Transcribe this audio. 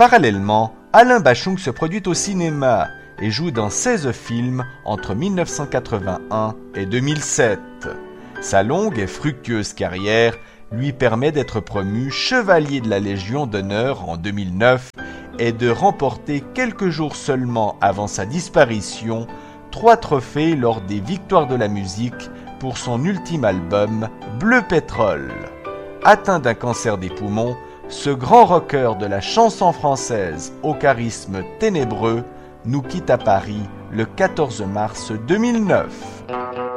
Parallèlement, Alain Bachung se produit au cinéma et joue dans 16 films entre 1981 et 2007. Sa longue et fructueuse carrière lui permet d'être promu chevalier de la Légion d'honneur en 2009 et de remporter quelques jours seulement avant sa disparition 3 trophées lors des Victoires de la musique pour son ultime album Bleu Pétrole. Atteint d'un cancer des poumons, ce grand rocker de la chanson française au charisme ténébreux nous quitte à Paris le 14 mars 2009.